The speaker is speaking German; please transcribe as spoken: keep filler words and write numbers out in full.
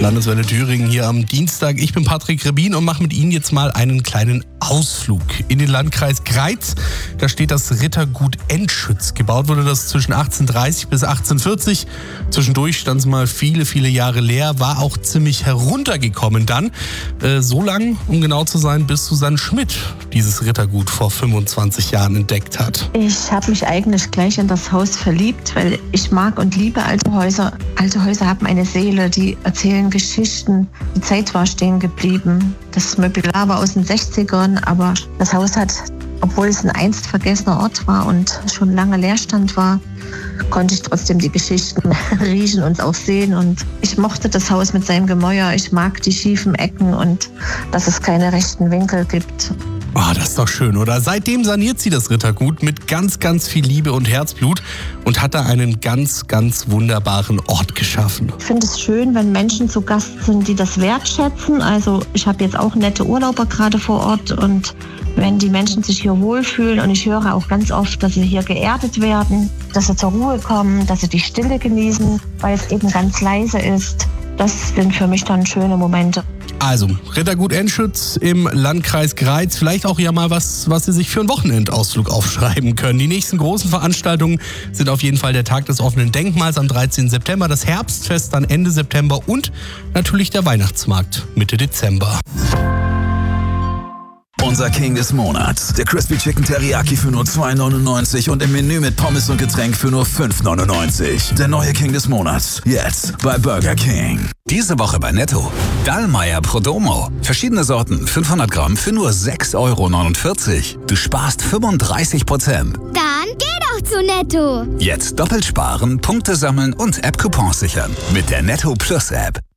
Landeswelle Thüringen hier am Dienstag. Ich bin Patrick Rebin und mache mit Ihnen jetzt mal einen kleinen Ausflug in den Landkreis Greiz. Da steht das Rittergut Enschütz. Gebaut wurde das zwischen achtzehnhundertdreißig bis achtzehnhundertvierzig. Zwischendurch stand es mal viele, viele Jahre leer, war auch ziemlich heruntergekommen dann. Äh, so lang, um genau zu sein, bis Susanne Schmidt dieses Rittergut vor fünfundzwanzig Jahren entdeckt hat. Ich habe mich eigentlich gleich in das Haus verliebt, weil ich mag und liebe alte Häuser. Alte Häuser haben eine Seele, die erzählen Geschichten. Die Zeit war stehen geblieben. Das Möbliar war aus den sechzigern, aber das Haus hat, obwohl es ein einst vergessener Ort war und schon lange Leerstand war, konnte ich trotzdem die Geschichten riechen und auch sehen. Und ich mochte das Haus mit seinem Gemäuer. Ich mag die schiefen Ecken und dass es keine rechten Winkel gibt. Oh, das ist doch schön, oder? Seitdem saniert sie das Rittergut mit ganz, ganz viel Liebe und Herzblut und hat da einen ganz, ganz wunderbaren Ort geschaffen. Ich finde es schön, wenn Menschen zu Gast sind, die das wertschätzen. Also ich habe jetzt auch nette Urlauber gerade vor Ort und wenn die Menschen sich hier wohlfühlen und ich höre auch ganz oft, dass sie hier geerdet werden, dass sie zur Ruhe kommen, dass sie die Stille genießen, weil es eben ganz leise ist. Das sind für mich dann schöne Momente. Also, Rittergut Enschütz im Landkreis Greiz. Vielleicht auch ja mal was, was Sie sich für einen Wochenendausflug aufschreiben können. Die nächsten großen Veranstaltungen sind auf jeden Fall der Tag des offenen Denkmals am dreizehnten September, das Herbstfest dann Ende September und natürlich der Weihnachtsmarkt Mitte Dezember. Unser King des Monats. Der Crispy Chicken Teriyaki für nur zwei neunundneunzig und im Menü mit Pommes und Getränk für nur fünf neunundneunzig. Der neue King des Monats. Jetzt bei Burger King. Diese Woche bei Netto. Dallmayr Prodomo. Verschiedene Sorten, fünfhundert Gramm für nur sechs Euro neunundvierzig. Du sparst fünfunddreißig Prozent. Dann geh doch zu Netto. Jetzt doppelt sparen, Punkte sammeln und App-Coupons sichern. Mit der Netto Plus App.